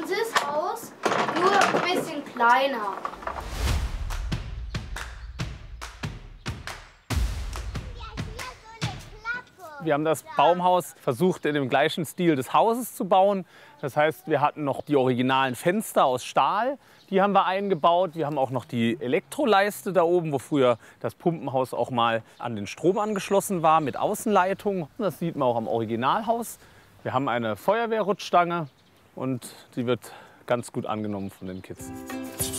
dieses Haus, nur ein bisschen kleiner. Wir haben das Baumhaus versucht, in dem gleichen Stil des Hauses zu bauen. Das heißt, wir hatten noch die originalen Fenster aus Stahl, die haben wir eingebaut. Wir haben auch noch die Elektroleiste da oben, wo früher das Pumpenhaus auch mal an den Strom angeschlossen war mit Außenleitung. Das sieht man auch am Originalhaus. Wir haben eine Feuerwehrrutschstange und die wird ganz gut angenommen von den Kids.